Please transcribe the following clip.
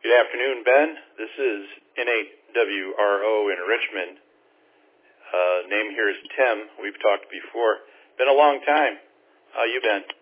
Good afternoon, Ben. This is N8WRO in Richmond. Name here is Tim. We've talked before. Been a long time. How you been?